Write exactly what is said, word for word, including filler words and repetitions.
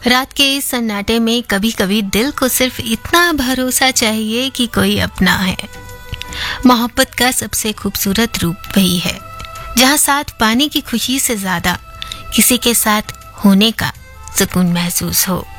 रात के इस सन्नाटे में कभी कभी दिल को सिर्फ इतना भरोसा चाहिए कि कोई अपना है। मोहब्बत का सबसे खूबसूरत रूप वही है जहाँ साथ पाने की खुशी से ज्यादा किसी के साथ होने का सुकून महसूस हो।